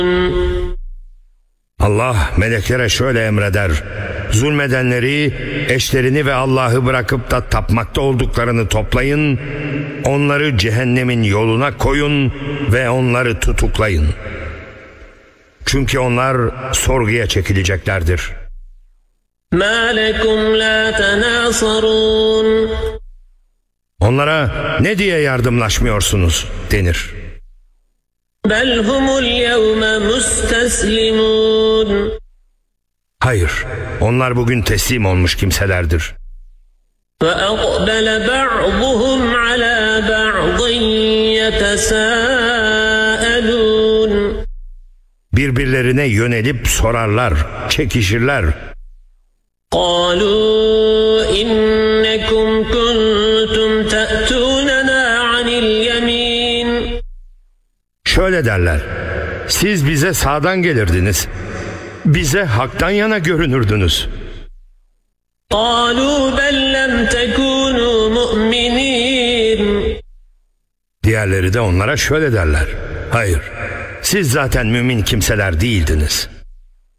Allah meleklere şöyle emreder: zulmedenleri, eşlerini ve Allah'ı bırakıp da tapmakta olduklarını toplayın, onları cehennemin yoluna koyun ve onları tutuklayın. Çünkü onlar sorguya çekileceklerdir. مَا لَكُمْ لَا تَنَاصَرُونَ Onlara ne diye yardımlaşmıyorsunuz denir. بَلْ هُمُ الْيَوْمَ مُسْتَسْلِمُونَ Hayır, onlar bugün teslim olmuş kimselerdir. وَأَقْبَلَ بَعْضُهُمْ عَلَى بَعْضٍ يَتَسَاءَلُونَ Birbirlerine yönelip sorarlar, çekişirler. قَالُوا إِنَّكُمْ كُنْتُمْ تَأْتُونَنَا عَنِ الْيَمِينِ Şöyle derler: siz bize sağdan gelirdiniz, bize haktan yana görünürdünüz. قَالُوا بَلْ لَمْ تَكُونُوا مُؤْمِنِينَ Diğerleri de onlara şöyle derler: hayır, siz zaten mümin kimseler değildiniz.